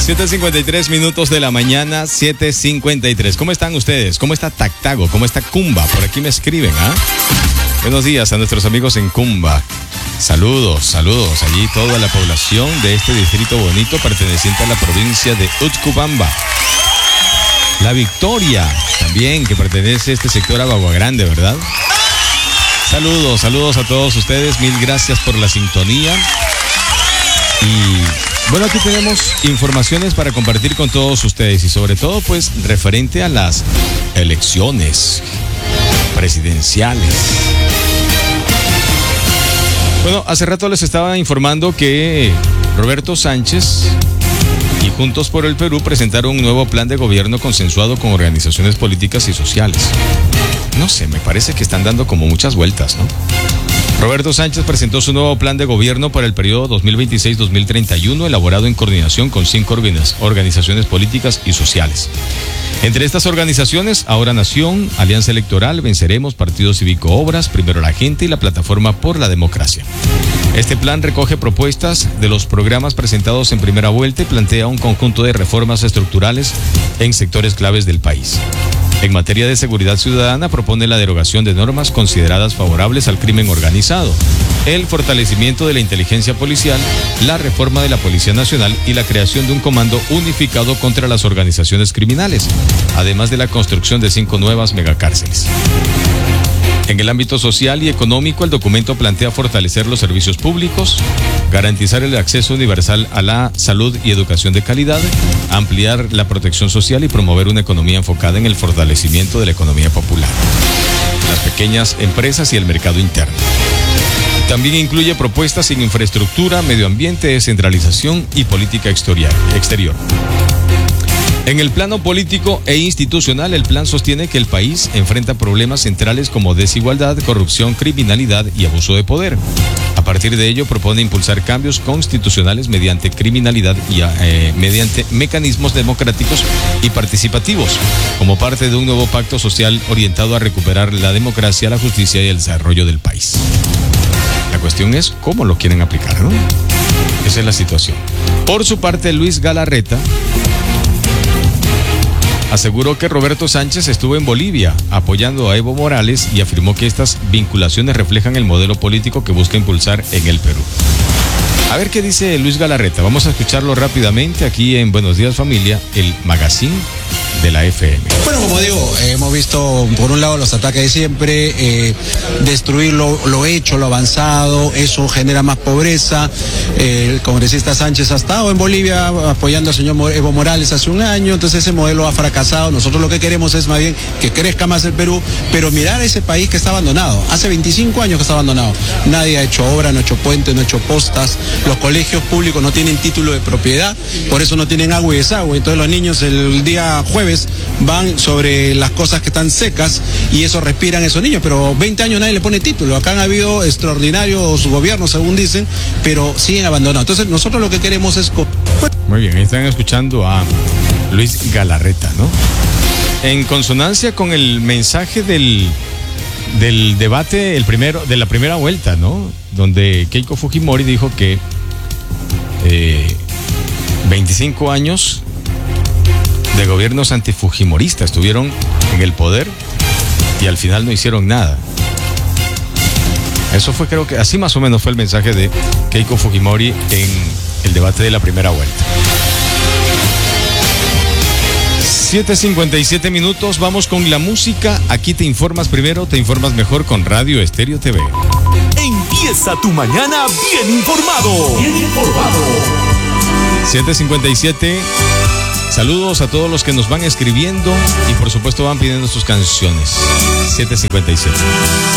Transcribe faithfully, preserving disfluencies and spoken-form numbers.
siete cincuenta y tres minutos de la mañana, siete cincuenta y tres. ¿Cómo están ustedes? ¿Cómo está Tactago? ¿Cómo está Cumba? Por aquí me escriben, ¿ah? Buenos días a nuestros amigos en Cumba. Saludos, saludos. Allí toda la población de este distrito bonito perteneciente a la provincia de Utcubamba. La Victoria, también, que pertenece a este sector a Bagua Grande, ¿verdad? Saludos, saludos a todos ustedes. Mil gracias por la sintonía. Y bueno, aquí tenemos informaciones para compartir con todos ustedes y sobre todo, pues, referente a las elecciones presidenciales. Bueno, hace rato les estaba informando que Roberto Sánchez y Juntos por el Perú presentaron un nuevo plan de gobierno consensuado con organizaciones políticas y sociales. No sé, me parece que están dando como muchas vueltas, ¿no? Roberto Sánchez presentó su nuevo plan de gobierno para el periodo dos mil veintiséis a dos mil treinta y uno, elaborado en coordinación con cinco organizaciones políticas y sociales. Entre estas organizaciones, Ahora Nación, Alianza Electoral, Venceremos, Partido Cívico Obras, Primero la Gente y la Plataforma por la Democracia. Este plan recoge propuestas de los programas presentados en primera vuelta y plantea un conjunto de reformas estructurales en sectores claves del país. En materia de seguridad ciudadana, propone la derogación de normas consideradas favorables al crimen organizado, el fortalecimiento de la inteligencia policial, la reforma de la Policía Nacional y la creación de un comando unificado contra las organizaciones criminales, además de la construcción de cinco nuevas megacárceles. En el ámbito social y económico, el documento plantea fortalecer los servicios públicos, garantizar el acceso universal a la salud y educación de calidad, ampliar la protección social y promover una economía enfocada en el fortalecimiento de la economía popular, las pequeñas empresas y el mercado interno. También incluye propuestas en infraestructura, medio ambiente, descentralización y política exterior. En el plano político e institucional, el plan sostiene que el país enfrenta problemas centrales como desigualdad, corrupción, criminalidad y abuso de poder. A partir de ello, propone impulsar cambios constitucionales mediante criminalidad y eh, mediante mecanismos democráticos y participativos, como parte de un nuevo pacto social orientado a recuperar la democracia, la justicia y el desarrollo del país. La cuestión es cómo lo quieren aplicar, ¿no? Esa es la situación. Por su parte, Luis Galarreta aseguró que Roberto Sánchez estuvo en Bolivia apoyando a Evo Morales y afirmó que estas vinculaciones reflejan el modelo político que busca impulsar en el Perú. A ver qué dice Luis Galarreta. Vamos a escucharlo rápidamente aquí en Buenos Días Familia, el magazine de la F M. Bueno, como digo, eh, hemos visto por un lado los ataques de siempre, eh, destruir lo, lo hecho, lo avanzado, eso genera más pobreza. Eh, el congresista Sánchez ha estado en Bolivia apoyando al señor Evo Morales hace un año, entonces ese modelo ha fracasado. Nosotros lo que queremos es más bien que crezca más el Perú, pero mirar a ese país que está abandonado. Hace veinticinco años que está abandonado. Nadie ha hecho obra, no ha hecho puentes, no ha hecho postas. Los colegios públicos no tienen título de propiedad, por eso no tienen agua y desagüe. Entonces los niños el día jueves van sobre las cosas que están secas y eso respiran esos niños, pero veinte años nadie le pone título. Acá han habido extraordinarios gobiernos, según dicen, pero siguen abandonados. Entonces nosotros lo que queremos es... Muy bien, ahí están escuchando a Luis Galarreta, ¿no? En consonancia con el mensaje del, del debate el primero, de la primera vuelta, ¿no? Donde Keiko Fujimori dijo que eh, veinticinco años de gobiernos antifujimoristas estuvieron en el poder y al final no hicieron nada. Eso fue, creo que así más o menos fue el mensaje de Keiko Fujimori en el debate de la primera vuelta. siete cincuenta y siete minutos, vamos con la música. Aquí te informas primero, te informas mejor con Radio Estéreo T V. Empieza tu mañana bien informado. Bien informado. siete cincuenta y siete. Saludos a todos los que nos van escribiendo y por supuesto van pidiendo sus canciones. siete cincuenta y siete.